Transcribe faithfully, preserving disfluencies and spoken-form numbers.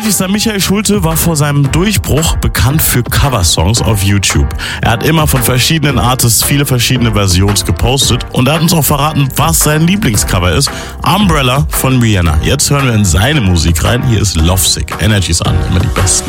Energy-Star Michael Schulte war vor seinem Durchbruch bekannt für Coversongs auf YouTube. Er hat immer von verschiedenen Artists viele verschiedene Versions gepostet und er hat uns auch verraten, was sein Lieblingscover ist. Umbrella von Rihanna. Jetzt hören wir in seine Musik rein. Hier ist Lovesick. Energy ist an, immer die besten.